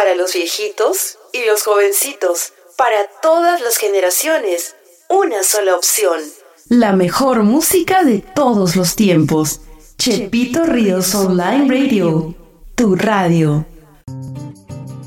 para los viejitos y los jovencitos, para todas las generaciones, una sola opción. La mejor música de todos los tiempos. Chepito Ríos Online Radio, tu radio.